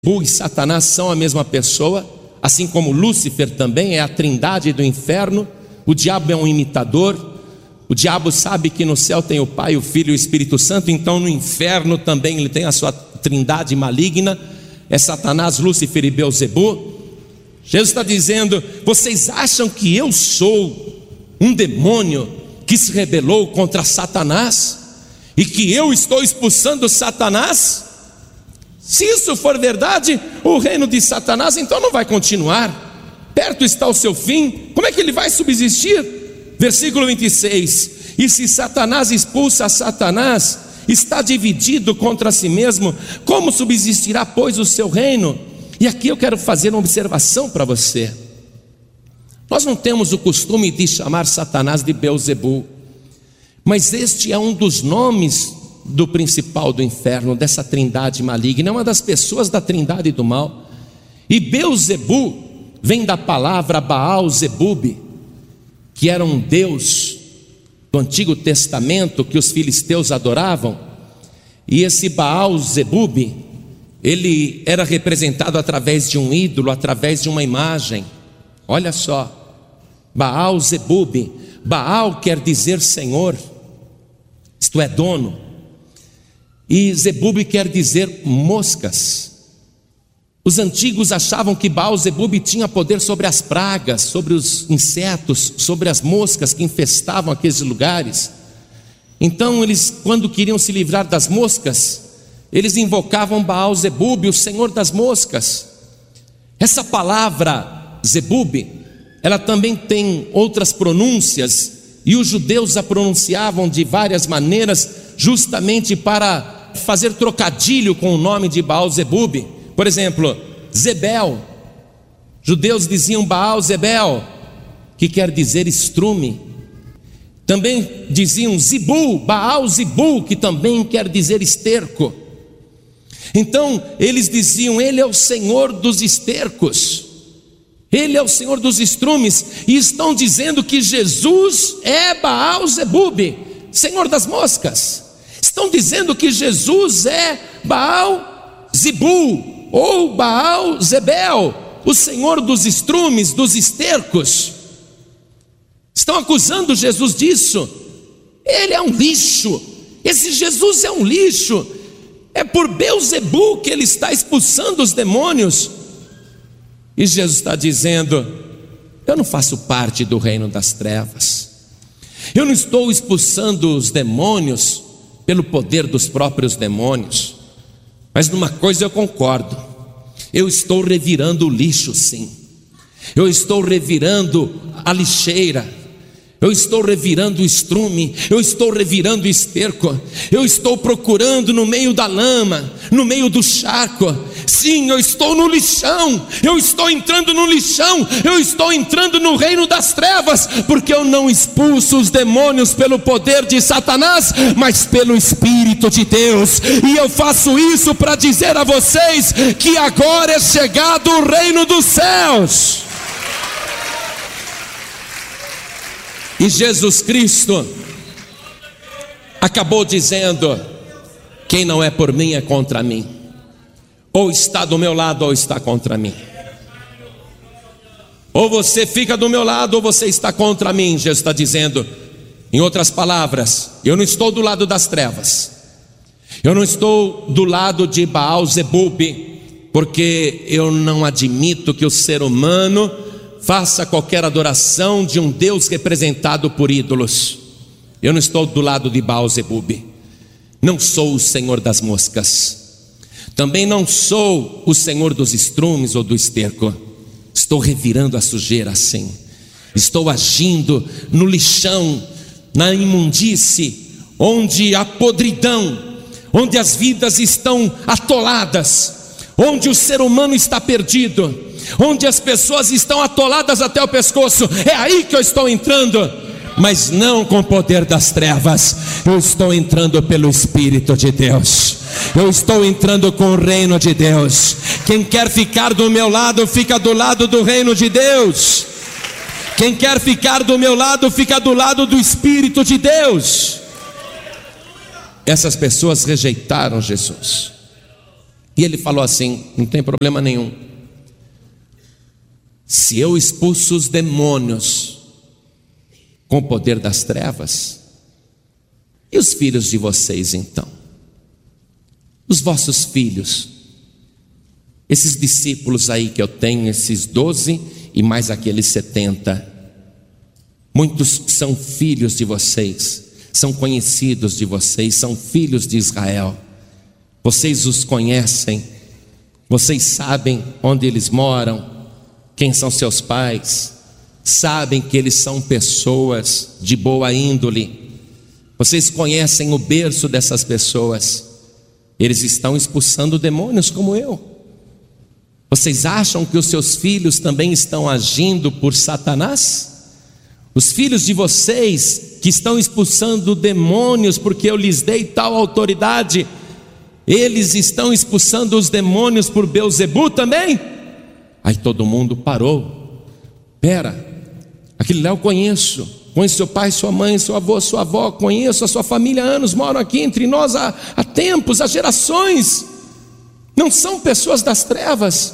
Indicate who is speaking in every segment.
Speaker 1: e Satanás são a mesma pessoa, assim como Lúcifer também é a trindade do inferno. O diabo é um imitador. O diabo sabe que no céu tem o Pai, o Filho e o Espírito Santo, então no inferno também ele tem a sua trindade maligna, é Satanás, Lúcifer e Beelzebu. Jesus está dizendo: vocês acham que eu sou um demônio que se rebelou contra Satanás e que eu estou expulsando Satanás? Se isso for verdade, o reino de Satanás então não vai continuar, perto está o seu fim. Como é que ele vai subsistir? Versículo 26: e se Satanás expulsa Satanás, está dividido contra si mesmo, como subsistirá, pois, o seu reino? E aqui eu quero fazer uma observação para você. Nós não temos o costume de chamar Satanás de Beelzebu, mas este é um dos nomes do principal do inferno, dessa trindade maligna, é uma das pessoas da trindade do mal. E Beelzebu vem da palavra Baal-zebub, que era um deus do Antigo Testamento que os filisteus adoravam. E esse Baal-zebub, ele era representado através de um ídolo, através de uma imagem. Olha só, Baal-zebub, Baal quer dizer Senhor, isto é, dono, e Zebub quer dizer moscas. Os antigos achavam que Baal-zebub tinha poder sobre as pragas, sobre os insetos, sobre as moscas que infestavam aqueles lugares. Então eles, quando queriam se livrar das moscas, eles invocavam Baal-zebub, o senhor das moscas. Essa palavra Zebub, ela também tem outras pronúncias, e os judeus a pronunciavam de várias maneiras, justamente para fazer trocadilho com o nome de Baal-zebub. Por exemplo, Zebel, judeus diziam Baal-zebel, que quer dizer estrume. Também diziam Zibu, Baal-zibu, que também quer dizer esterco. Então eles diziam: ele é o senhor dos estercos, ele é o senhor dos estrumes, e estão dizendo que Jesus é Baal-zebub, senhor das moscas. Estão dizendo que Jesus é Baal-zibu ou Baal-zebel, o senhor dos estrumes, dos estercos. Estão acusando Jesus disso. Ele é um lixo, esse Jesus é um lixo. É por Beelzebu que ele está expulsando os demônios. E Jesus está dizendo: eu não faço parte do reino das trevas, eu não estou expulsando os demônios pelo poder dos próprios demônios. Mas numa coisa eu concordo: eu estou revirando o lixo, sim. Eu estou revirando a lixeira, eu estou revirando o estrume, eu estou revirando o esterco, eu estou procurando no meio da lama, no meio do charco. Sim, eu estou no lixão, eu estou entrando no lixão, eu estou entrando no reino das trevas, porque eu não expulso os demônios pelo poder de Satanás, mas pelo Espírito de Deus. E eu faço isso para dizer a vocês que agora é chegado o reino dos céus. E Jesus Cristo acabou dizendo: quem não é por mim é contra mim. Ou está do meu lado ou está contra mim. Ou você fica do meu lado ou você está contra mim. Jesus está dizendo, em outras palavras: eu não estou do lado das trevas, eu não estou do lado de Baal-zebub, porque eu não admito que o ser humano faça qualquer adoração de um Deus representado por ídolos. Eu não estou do lado de Baal-zebub, não sou o senhor das moscas, também não sou o senhor dos estrumes ou do esterco. Estou revirando a sujeira, sim. Estou agindo no lixão, na imundície, onde a podridão, onde as vidas estão atoladas, onde o ser humano está perdido, onde as pessoas estão atoladas até o pescoço. É aí que eu estou entrando, mas não com o poder das trevas. Eu estou entrando pelo Espírito de Deus, eu estou entrando com o reino de Deus. Quem quer ficar do meu lado, fica do lado do reino de Deus. Quem quer ficar do meu lado, fica do lado do Espírito de Deus. Essas pessoas rejeitaram Jesus. E ele falou assim: não tem problema nenhum. Se eu expulso os demônios com o poder das trevas, e os filhos de vocês então? Os vossos filhos, esses discípulos aí que eu tenho, esses 12 e mais aqueles 70, muitos são filhos de vocês, são conhecidos de vocês, são filhos de Israel. Vocês os conhecem, vocês sabem onde eles moram, quem são seus pais, sabem que eles são pessoas de boa índole, vocês conhecem o berço dessas pessoas. Eles estão expulsando demônios como eu. Vocês acham que os seus filhos também estão agindo por Satanás? Os filhos de vocês que estão expulsando demônios porque eu lhes dei tal autoridade, eles estão expulsando os demônios por Beelzebu também? Aí todo mundo parou. Pera, aquele lá eu conheço seu pai, sua mãe, seu avô, sua avó, conheço a sua família há anos, moram aqui entre nós há tempos, há gerações. Não são pessoas das trevas,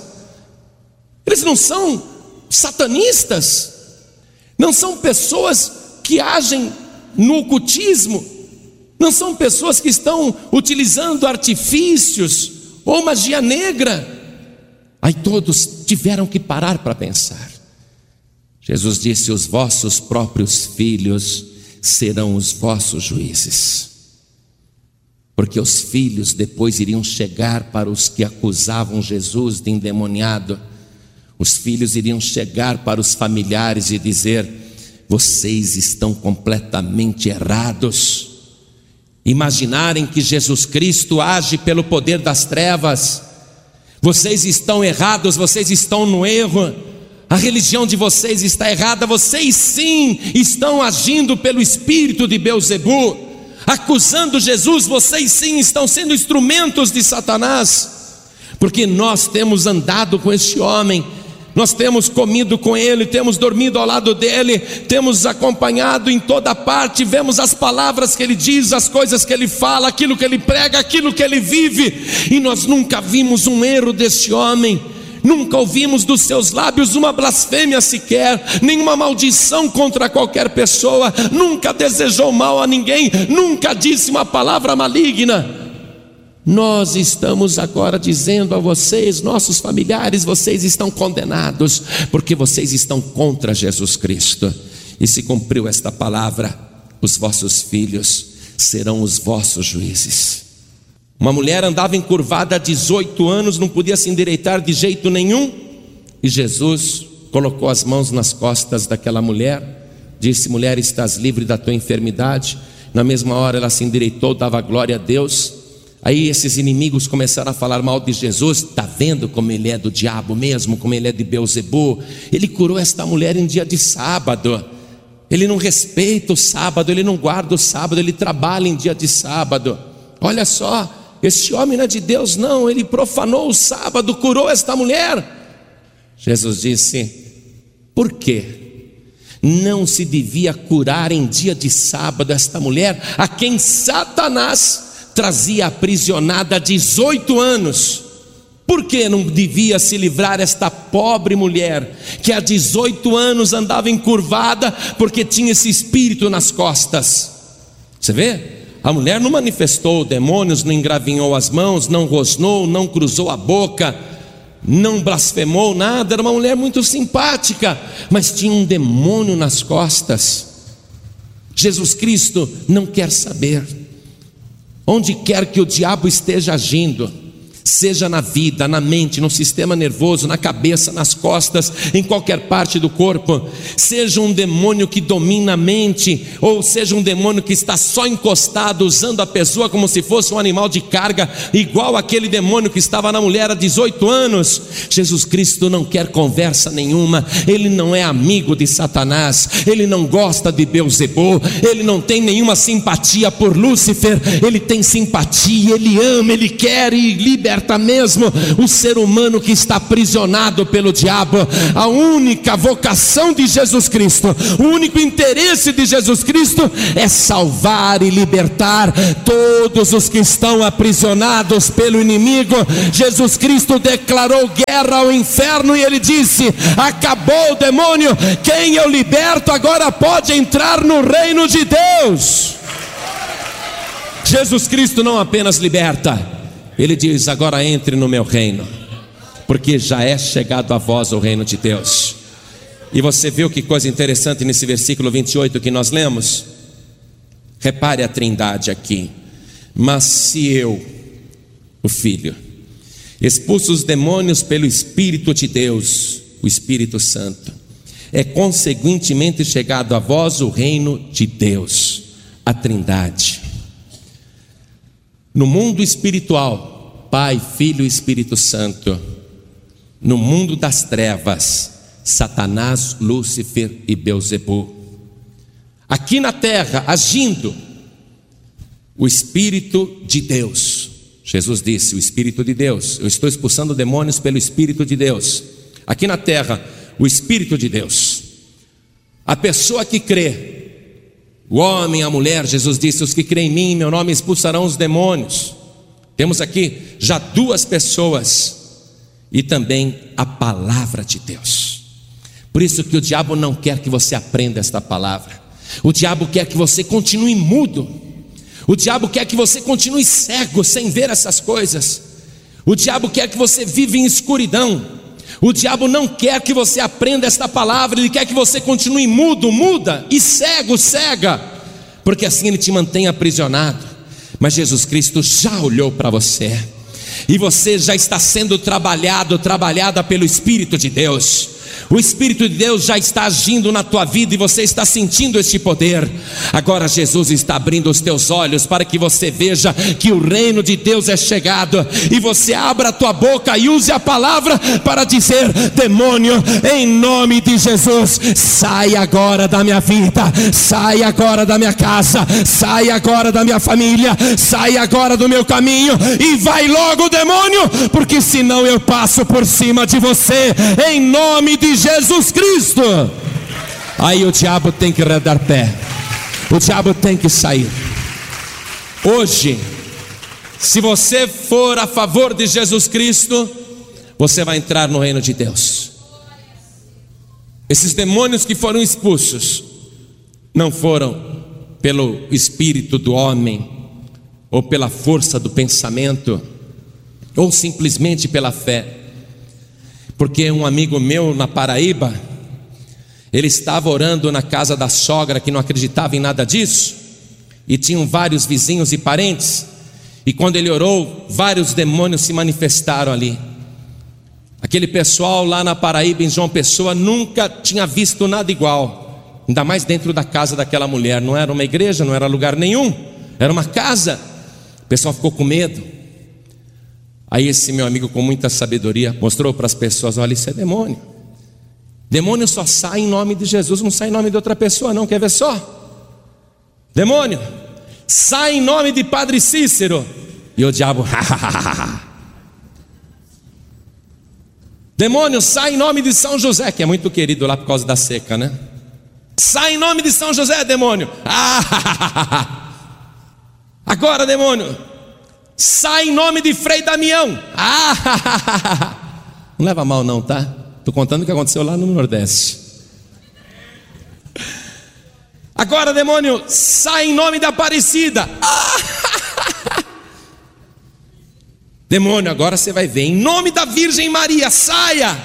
Speaker 1: eles não são satanistas, não são pessoas que agem no ocultismo, não são pessoas que estão utilizando artifícios ou magia negra. Aí todos tiveram que parar para pensar. Jesus disse: os vossos próprios filhos serão os vossos juízes, porque os filhos depois iriam chegar para os que acusavam Jesus de endemoniado. Os filhos iriam chegar para os familiares e dizer: vocês estão completamente errados. Imaginarem que Jesus Cristo age pelo poder das trevas. Vocês estão errados, vocês estão no erro. A religião de vocês está errada. Vocês sim estão agindo pelo espírito de Beelzebu, acusando Jesus. Vocês sim estão sendo instrumentos de Satanás, porque nós temos andado com este homem, nós temos comido com ele, temos dormido ao lado dele, temos acompanhado em toda parte, vemos as palavras que ele diz, as coisas que ele fala, aquilo que ele prega, aquilo que ele vive, e nós nunca vimos um erro deste homem. Nunca ouvimos dos seus lábios uma blasfêmia sequer, nenhuma maldição contra qualquer pessoa, nunca desejou mal a ninguém, nunca disse uma palavra maligna. Nós estamos agora dizendo a vocês, nossos familiares, vocês estão condenados, porque vocês estão contra Jesus Cristo. E se cumpriu esta palavra: os vossos filhos serão os vossos juízes. Uma mulher andava encurvada há 18 anos, não podia se endireitar de jeito nenhum, e Jesus colocou as mãos nas costas daquela mulher, disse: mulher, estás livre da tua enfermidade. Na mesma hora ela se endireitou, dava glória a Deus. Aí esses inimigos começaram a falar mal de Jesus. Está vendo como ele é do diabo mesmo, como ele é de Beelzebu? Ele curou esta mulher em dia de sábado, ele não respeita o sábado, ele não guarda o sábado, ele trabalha em dia de sábado. Olha só, este homem não é de Deus não, ele profanou o sábado, curou esta mulher. Jesus disse: por quê? Não se devia curar em dia de sábado esta mulher, a quem Satanás trazia aprisionada há 18 anos? Por que não devia se livrar esta pobre mulher, que há 18 anos andava encurvada, porque tinha esse espírito nas costas? Você vê? A mulher não manifestou demônios, não engravinhou as mãos, não rosnou, não cruzou a boca, não blasfemou nada. Era uma mulher muito simpática, mas tinha um demônio nas costas. Jesus Cristo não quer saber. Onde quer que o diabo esteja agindo, seja na vida, na mente, no sistema nervoso, na cabeça, nas costas, em qualquer parte do corpo, seja um demônio que domina a mente, ou seja um demônio que está só encostado, usando a pessoa como se fosse um animal de carga, igual aquele demônio que estava na mulher há 18 anos, Jesus Cristo não quer conversa nenhuma. Ele não é amigo de Satanás, ele não gosta de Beelzebu, ele não tem nenhuma simpatia por Lúcifer, ele tem simpatia, ele ama, ele quer e libera liberta mesmo o ser humano que está aprisionado pelo diabo. A única vocação de Jesus Cristo, o único interesse de Jesus Cristo é salvar e libertar todos os que estão aprisionados pelo inimigo. Jesus Cristo declarou guerra ao inferno e ele disse: acabou o demônio, quem eu liberto agora pode entrar no reino de Deus. Jesus Cristo não apenas liberta, ele diz: agora entre no meu reino, porque já é chegado a vós o reino de Deus. E você viu que coisa interessante nesse versículo 28 que nós lemos? Repare a trindade aqui. Mas se eu, o Filho, expulso os demônios pelo Espírito de Deus, o Espírito Santo, é consequentemente chegado a vós o reino de Deus, a trindade. No mundo espiritual, Pai, Filho e Espírito Santo. No mundo das trevas, Satanás, Lúcifer e Beelzebu. Aqui na terra, agindo o Espírito de Deus. Jesus disse: o Espírito de Deus. Eu estou expulsando demônios pelo Espírito de Deus. Aqui na terra, o Espírito de Deus. A pessoa que crê, o homem, a mulher, Jesus disse: os que creem em mim, em meu nome, expulsarão os demônios. Temos aqui já duas pessoas. E também a palavra de Deus. Por isso que o diabo não quer que você aprenda esta palavra. O diabo quer que você continue mudo. O diabo quer que você continue cego, sem ver essas coisas. O diabo quer que você viva em escuridão. O diabo não quer que você aprenda esta palavra. Ele quer que você continue mudo, muda, e cego, cega, porque assim ele te mantém aprisionado. Mas Jesus Cristo já olhou para você, e você já está sendo trabalhada pelo Espírito de Deus. O Espírito de Deus já está agindo na tua vida e você está sentindo este poder. Agora Jesus está abrindo os teus olhos para que você veja que o reino de Deus é chegado. E você abra a tua boca e use a palavra para dizer: demônio, em nome de Jesus, sai agora da minha vida, sai agora da minha casa, sai agora da minha família, sai agora do meu caminho, e vai logo, demônio, porque senão eu passo por cima de você, em nome de Jesus Cristo. Aí o diabo tem que redar pé, o diabo tem que sair. Hoje, se você for a favor de Jesus Cristo, você vai entrar no reino de Deus. Esses demônios que foram expulsos não foram pelo espírito do homem, ou pela força do pensamento, ou simplesmente pela fé. Porque um amigo meu na Paraíba, ele estava orando na casa da sogra, que não acreditava em nada disso, e tinham vários vizinhos e parentes, e quando ele orou, vários demônios se manifestaram ali. Aquele pessoal lá na Paraíba, em João Pessoa, nunca tinha visto nada igual, ainda mais dentro da casa daquela mulher. Não era uma igreja, não era lugar nenhum, era uma casa. O pessoal ficou com medo. Aí esse meu amigo, com muita sabedoria, mostrou para as pessoas: olha, isso é demônio. Demônio só sai em nome de Jesus, não sai em nome de outra pessoa não. Quer ver só? Demônio sai em nome de Padre Cícero. E o diabo demônio sai em nome de São José, que é muito querido lá por causa da seca, né? Sai em nome de São José, demônio. Agora, demônio, sai em nome de Frei Damião. Não leva mal não, tá? Estou contando o que aconteceu lá no Nordeste. Agora, demônio, sai em nome da Aparecida. Demônio, agora você vai ver, em nome da Virgem Maria, saia.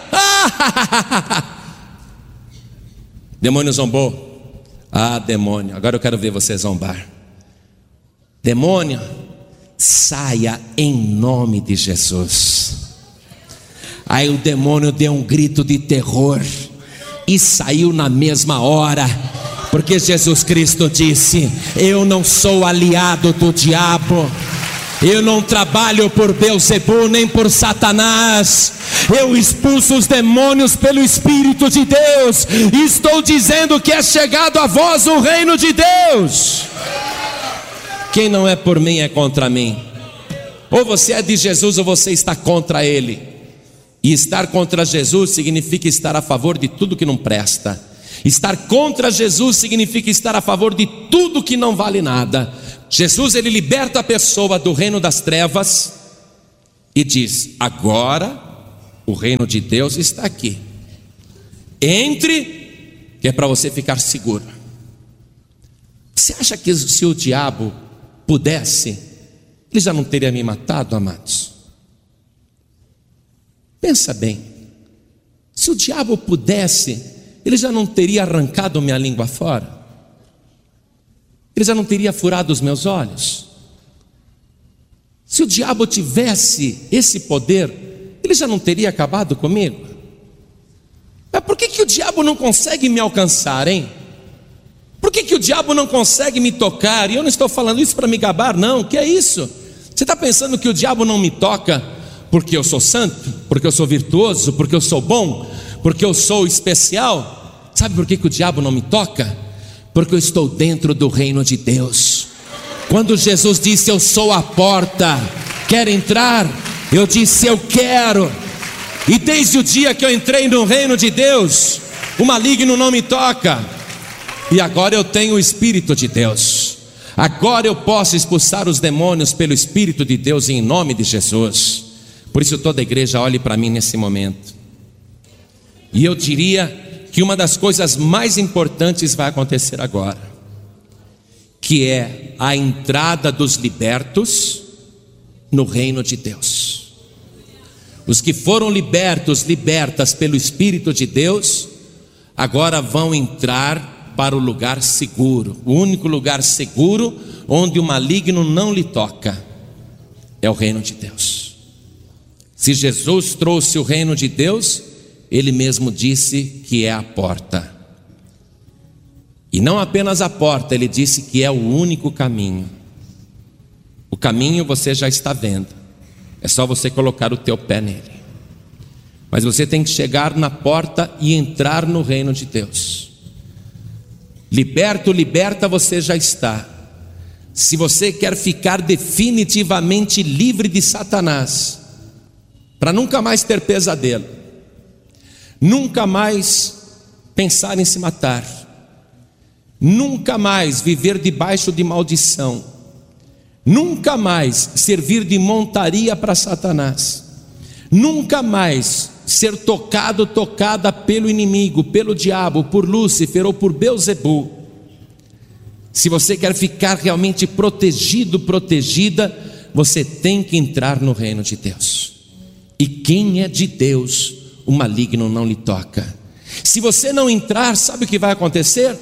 Speaker 1: Demônio zombou. Demônio, agora eu quero ver você zombar. Demônio, saia em nome de Jesus. Aí o demônio deu um grito de terror e saiu na mesma hora, porque Jesus Cristo disse: eu não sou aliado do diabo, eu não trabalho por Beelzebu nem por Satanás, eu expulso os demônios pelo Espírito de Deus, e estou dizendo que é chegado a vós o reino de Deus. Quem não é por mim é contra mim. Ou você é de Jesus ou você está contra Ele. E estar contra Jesus significa estar a favor de tudo que não presta. Estar contra Jesus significa estar a favor de tudo que não vale nada. Jesus, Ele liberta a pessoa do reino das trevas e diz: agora o reino de Deus está aqui. Entre, que é para você ficar seguro. Você acha que se o diabo pudesse, ele já não teria me matado, amados? Pensa bem, se o diabo pudesse, ele já não teria arrancado minha língua fora? Ele já não teria furado os meus olhos? Se o diabo tivesse esse poder, ele já não teria acabado comigo? Mas por que o diabo não consegue me alcançar, hein? Por que o diabo não consegue me tocar? E eu não estou falando isso para me gabar, não. Que é isso? Você está pensando que o diabo não me toca porque eu sou santo, porque eu sou virtuoso, porque eu sou bom, porque eu sou especial? Sabe por que o diabo não me toca? Porque eu estou dentro do reino de Deus. Quando Jesus disse: eu sou a porta, quer entrar? Eu disse: eu quero. E desde o dia que eu entrei no reino de Deus, o maligno não me toca. E agora eu tenho o Espírito de Deus. Agora eu posso expulsar os demônios pelo Espírito de Deus em nome de Jesus. Por isso toda a igreja olhe para mim nesse momento. E eu diria que uma das coisas mais importantes vai acontecer agora, que é a entrada dos libertos no reino de Deus. Os que foram libertas pelo Espírito de Deus, agora vão entrar para o lugar seguro. O único lugar seguro onde o maligno não lhe toca é o reino de Deus. Se Jesus trouxe o reino de Deus, Ele mesmo disse que é a porta. E não apenas a porta, Ele disse que é o único caminho. O caminho você já está vendo, é só você colocar o teu pé nele. Mas você tem que chegar na porta e entrar no reino de Deus. Liberta, você já está. Se você quer ficar definitivamente livre de Satanás, para nunca mais ter pesadelo, nunca mais pensar em se matar, nunca mais viver debaixo de maldição, nunca mais servir de montaria para Satanás, nunca mais ser tocada pelo inimigo, pelo diabo, por Lúcifer ou por Belzebu. Se você quer ficar realmente protegido, protegida, você tem que entrar no reino de Deus. E quem é de Deus, o maligno não lhe toca. Se você não entrar, sabe o que vai acontecer?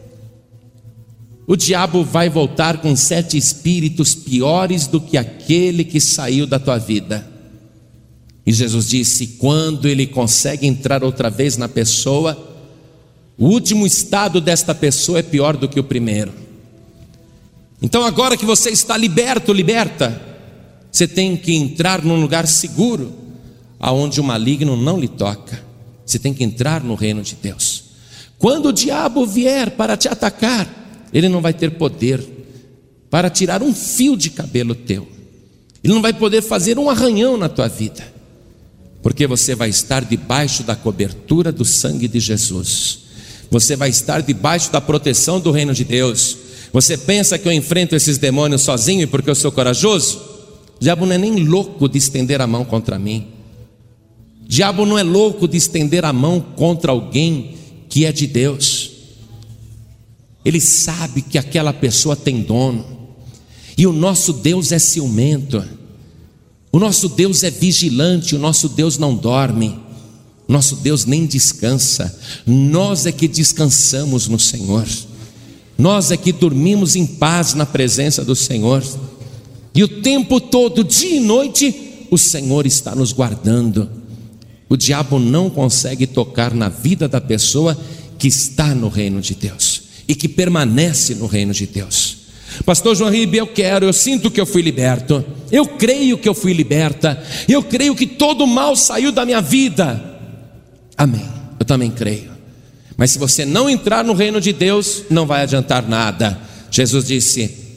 Speaker 1: O diabo vai voltar com 7 espíritos piores do que aquele que saiu da tua vida. E Jesus disse: quando ele consegue entrar outra vez na pessoa, o último estado desta pessoa é pior do que o primeiro. Então agora que você está liberta, você tem que entrar num lugar seguro, aonde o maligno não lhe toca. Você tem que entrar no reino de Deus. Quando o diabo vier para te atacar, ele não vai ter poder para tirar um fio de cabelo teu. Ele não vai poder fazer um arranhão na tua vida, porque você vai estar debaixo da cobertura do sangue de Jesus. Você vai estar debaixo da proteção do reino de Deus. Você pensa que eu enfrento esses demônios sozinho e porque eu sou corajoso? O diabo não é nem louco de estender a mão contra mim. O diabo não é louco de estender a mão contra alguém que é de Deus. Ele sabe que aquela pessoa tem dono. E o nosso Deus é ciumento. O nosso Deus é vigilante. O nosso Deus não dorme. O nosso Deus nem descansa. Nós é que descansamos no Senhor. Nós é que dormimos em paz na presença do Senhor. E o tempo todo, dia e noite, o Senhor está nos guardando. O diabo não consegue tocar na vida da pessoa que está no reino de Deus e que permanece no reino de Deus. Pastor João Ribe, eu sinto que eu fui liberto, eu creio que eu fui liberta, eu creio que todo mal saiu da minha vida. Amém, eu também creio. Mas se você não entrar no reino de Deus, não vai adiantar nada. Jesus disse: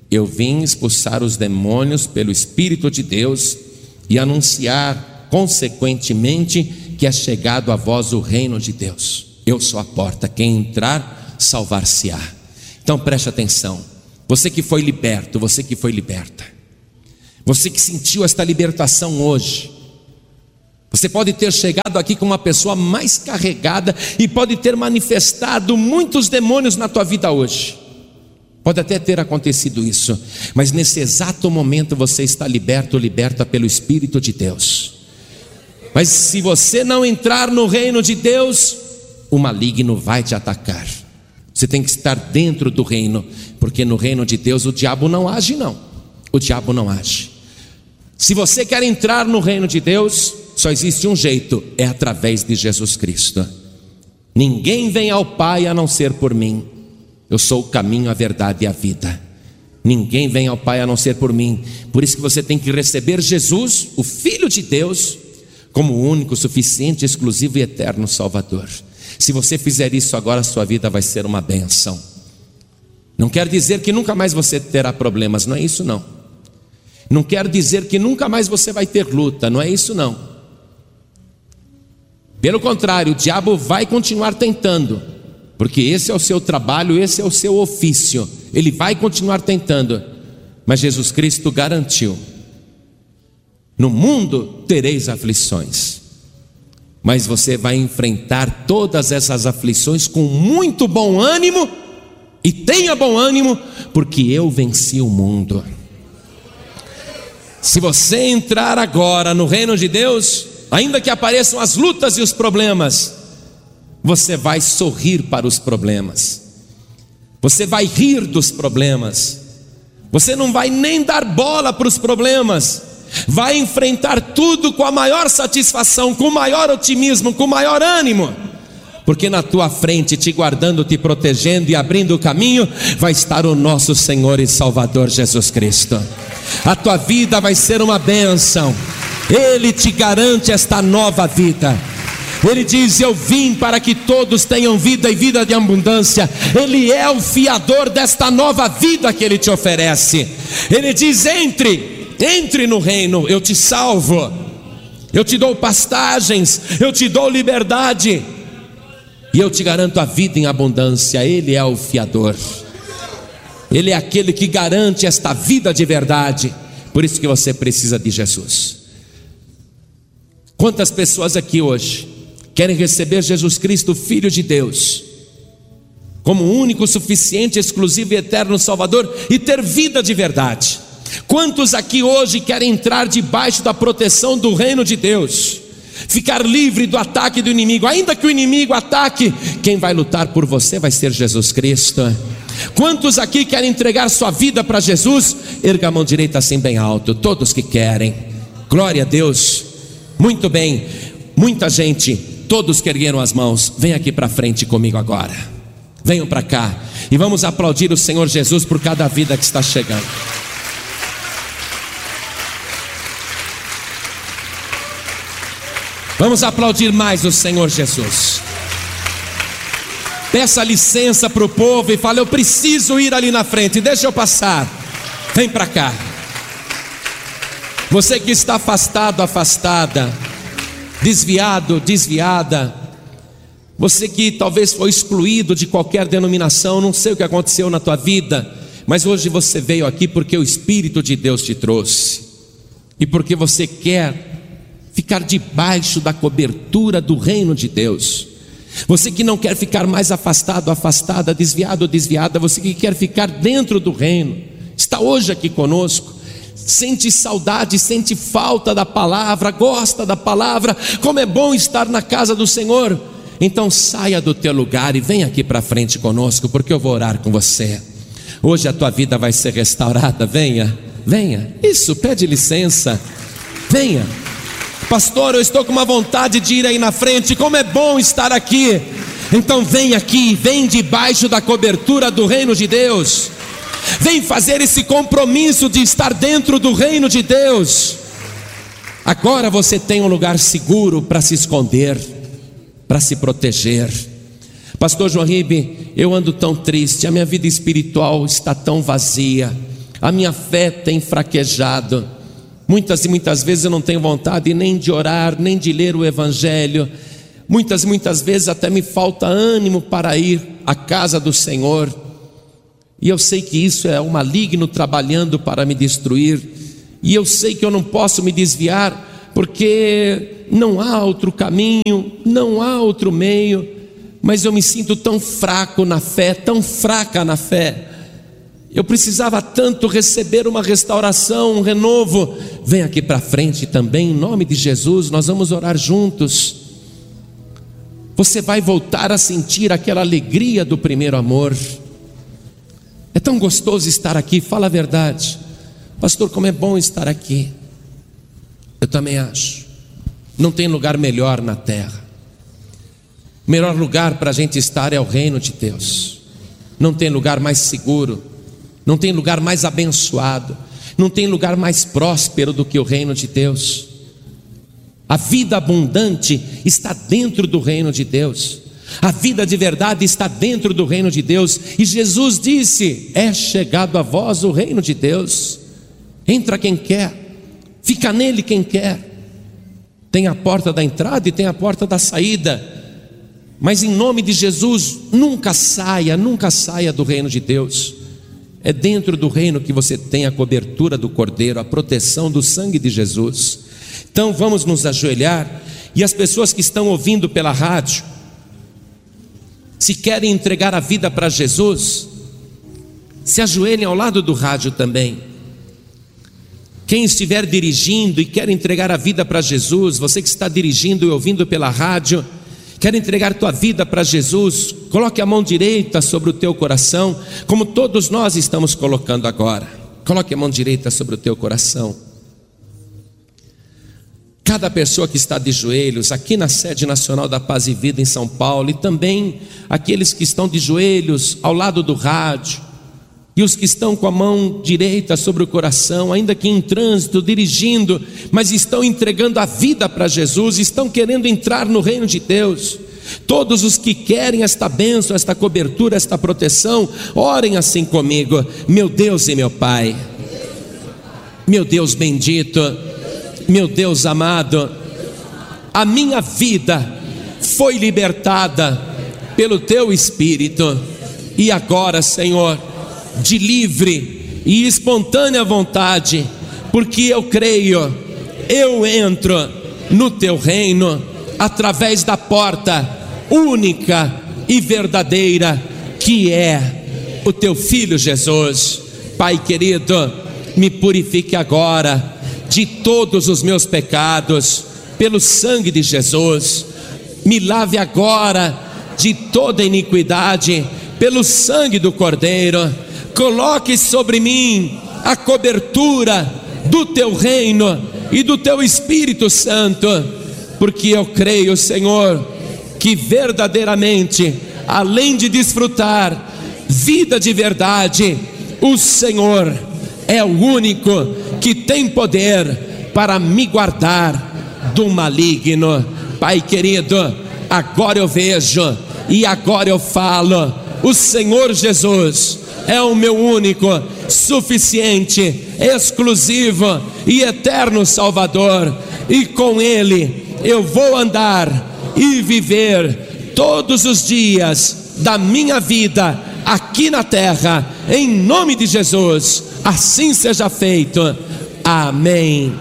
Speaker 1: Eu vim expulsar os demônios pelo Espírito de Deus e anunciar, consequentemente, que é chegado a vós o reino de Deus. Eu sou a porta, quem entrar, salvar-se-á. Então preste atenção, você que foi liberto, você que foi liberta, você que sentiu esta libertação hoje, você pode ter chegado aqui com uma pessoa mais carregada e pode ter manifestado muitos demônios na tua vida hoje. Pode até ter acontecido isso, mas nesse exato momento você está liberto, liberta pelo Espírito de Deus. Mas se você não entrar no reino de Deus, o maligno vai te atacar. Você tem que estar dentro do reino, porque no reino de Deus o diabo não age não. O diabo não age. Se você quer entrar no reino de Deus, só existe um jeito, é através de Jesus Cristo. Ninguém vem ao Pai a não ser por mim. Eu sou o caminho, a verdade e a vida. Ninguém vem ao Pai a não ser por mim. Por isso que você tem que receber Jesus, o Filho de Deus, como o único, suficiente, exclusivo e eterno Salvador. Se você fizer isso agora, a sua vida vai ser uma bênção. Não quer dizer que nunca mais você terá problemas, não é isso não. Não quer dizer que nunca mais você vai ter luta, não é isso não. Pelo contrário, o diabo vai continuar tentando, porque esse é o seu trabalho, esse é o seu ofício. Ele vai continuar tentando, mas Jesus Cristo garantiu: no mundo tereis aflições, mas você vai enfrentar todas essas aflições com muito bom ânimo, e tenha bom ânimo, porque eu venci o mundo. Se você entrar agora no reino de Deus, ainda que apareçam as lutas e os problemas, você vai sorrir para os problemas, você vai rir dos problemas, você não vai nem dar bola para os problemas, vai enfrentar tudo com a maior satisfação, com o maior otimismo, com o maior ânimo, porque na tua frente, te guardando, te protegendo e abrindo o caminho, vai estar o nosso Senhor e Salvador Jesus Cristo. A tua vida vai ser uma bênção. Ele te garante esta nova vida. Ele diz: eu vim para que todos tenham vida e vida de abundância. Ele é o fiador desta nova vida que Ele te oferece. Ele diz: entre no reino, eu te salvo, eu te dou pastagens, eu te dou liberdade, e eu te garanto a vida em abundância. Ele é o fiador, Ele é aquele que garante esta vida de verdade. Por isso que você precisa de Jesus. Quantas pessoas aqui hoje querem receber Jesus Cristo, Filho de Deus, como único, suficiente, exclusivo e eterno Salvador, e ter vida de verdade? Quantos aqui hoje querem entrar debaixo da proteção do reino de Deus, ficar livre do ataque do inimigo? Ainda que o inimigo ataque, quem vai lutar por você vai ser Jesus Cristo. Quantos aqui querem entregar sua vida para Jesus? Erga a mão direita assim bem alto, todos que querem. Glória a Deus. Muito bem, muita gente, todos que ergueram as mãos, vem aqui para frente comigo agora. Venham para cá e vamos aplaudir o Senhor Jesus por cada vida que está chegando. Vamos aplaudir mais o Senhor Jesus. Peça licença para o povo e fale: eu preciso ir ali na frente, deixa eu passar. Vem para cá. Você que está afastado, afastada, desviado, desviada, você que talvez foi excluído de qualquer denominação, não sei o que aconteceu na tua vida, mas hoje você veio aqui porque o Espírito de Deus te trouxe, e porque você quer ficar debaixo da cobertura do reino de Deus. Você que não quer ficar mais afastado, afastada, desviado, desviada, você que quer ficar dentro do reino, está hoje aqui conosco. Sente saudade, sente falta da palavra, gosta da palavra, como é bom estar na casa do Senhor. Então saia do teu lugar e vem aqui para frente conosco, porque eu vou orar com você. Hoje a tua vida vai ser restaurada. Venha, venha. Isso, pede licença. Venha. Pastor, eu estou com uma vontade de ir aí na frente, como é bom estar aqui. Então vem aqui, vem debaixo da cobertura do reino de Deus. Vem fazer esse compromisso de estar dentro do reino de Deus. Agora você tem um lugar seguro para se esconder, para se proteger. Pastor João Ribe, eu ando tão triste, a minha vida espiritual está tão vazia. a minha fé tem fraquejado. Muitas e muitas vezes eu não tenho vontade nem de orar, nem de ler o Evangelho. Muitas e muitas vezes até me falta ânimo para ir à casa do Senhor. E eu sei que isso é o maligno trabalhando para me destruir. E eu sei que eu não posso me desviar, porque não há outro caminho, não há outro meio. Mas eu me sinto tão fraco na fé, tão fraca na fé. Eu precisava tanto receber uma restauração, um renovo. Vem aqui para frente também, em nome de Jesus, nós vamos orar juntos. Você vai voltar a sentir aquela alegria do primeiro amor. É tão gostoso estar aqui, fala a verdade. Pastor, como é bom estar aqui. Eu também acho. Não tem lugar melhor na terra. O melhor lugar para a gente estar é o reino de Deus. Não tem lugar mais seguro, não tem lugar mais abençoado, não tem lugar mais próspero do que o reino de Deus. A vida abundante está dentro do reino de Deus. A vida de verdade está dentro do reino de Deus. E Jesus disse: é chegado a vós o reino de Deus. Entra quem quer, fica nele quem quer. Tem a porta da entrada e tem a porta da saída. Mas em nome de Jesus, nunca saia do reino de Deus. É dentro do reino que você tem a cobertura do Cordeiro, a proteção do sangue de Jesus. Então vamos nos ajoelhar. E as pessoas que estão ouvindo pela rádio, se querem entregar a vida para Jesus, se ajoelhem ao lado do rádio também. Quem estiver dirigindo e quer entregar a vida para Jesus, você que está dirigindo e ouvindo pela rádio, quer entregar tua vida para Jesus, coloque a mão direita sobre o teu coração, como todos nós estamos colocando agora. Coloque a mão direita sobre o teu coração. Cada pessoa que está de joelhos, aqui na sede nacional da Paz e Vida em São Paulo, e também aqueles que estão de joelhos ao lado do rádio, e os que estão com a mão direita sobre o coração, ainda que em trânsito, dirigindo, mas estão entregando a vida para Jesus, estão querendo entrar no reino de Deus. Todos os que querem esta bênção, esta cobertura, esta proteção, orem assim comigo. Meu Deus e meu Pai, meu Deus bendito, meu Deus amado, a minha vida foi libertada pelo Teu Espírito, e agora, Senhor, de livre e espontânea vontade, porque eu creio, eu entro no Teu reino, através da porta única e verdadeira, que é o Teu Filho Jesus. Pai querido, me purifique agora de todos os meus pecados, pelo sangue de Jesus. Me lave agora de toda iniquidade, pelo sangue do Cordeiro. Coloque sobre mim a cobertura do Teu reino e do Teu Espírito Santo, porque eu creio, Senhor, que verdadeiramente, além de desfrutar vida de verdade, o Senhor é o único que tem poder para me guardar do maligno. Pai querido, agora eu vejo e agora eu falo: o Senhor Jesus é o meu único, suficiente, exclusivo e eterno Salvador, e com Ele eu vou andar e viver todos os dias da minha vida aqui na terra, em nome de Jesus. Assim seja feito. Amém.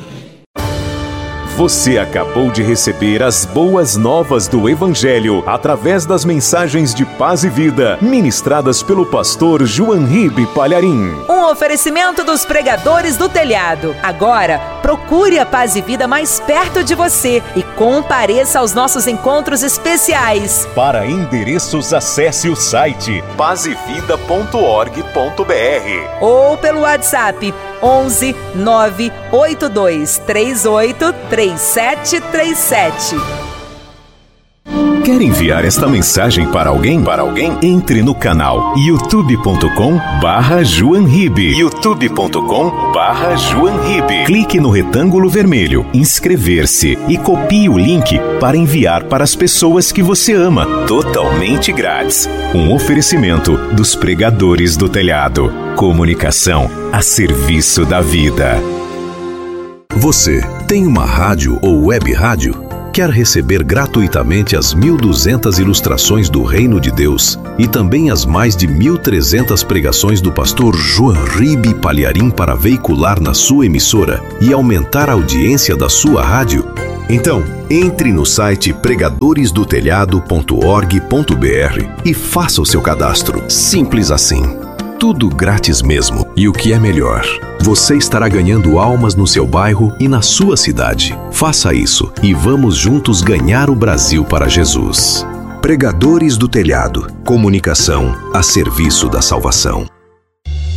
Speaker 2: Você acabou de receber as boas novas do Evangelho através das mensagens de paz e vida ministradas pelo pastor João Ribe Palharim.
Speaker 3: Um oferecimento dos pregadores do telhado. Agora, procure a Paz e Vida mais perto de você e compareça aos nossos encontros especiais.
Speaker 2: Para endereços, acesse o site pazevida.org.br
Speaker 3: ou pelo WhatsApp 11 982 38 3737.
Speaker 2: Quer enviar esta mensagem para alguém? Entre no canal youtube.com/João Ribe. youtube.com/João João Ribe. Clique no retângulo vermelho, inscrever-se e copie o link para enviar para as pessoas que você ama, totalmente grátis. Um oferecimento dos Pregadores do Telhado. Comunicação a serviço da vida.
Speaker 4: Você tem uma rádio ou web rádio? Quer receber gratuitamente as 1.200 ilustrações do Reino de Deus e também as mais de 1.300 pregações do pastor João Ribe Palharim para veicular na sua emissora e aumentar a audiência da sua rádio? Então, entre no site pregadoresdotelhado.org.br e faça o seu cadastro. Simples assim. Tudo grátis mesmo. E o que é melhor, você estará ganhando almas no seu bairro e na sua cidade. Faça isso e vamos juntos ganhar o Brasil para Jesus. Pregadores do Telhado. Comunicação a serviço da salvação.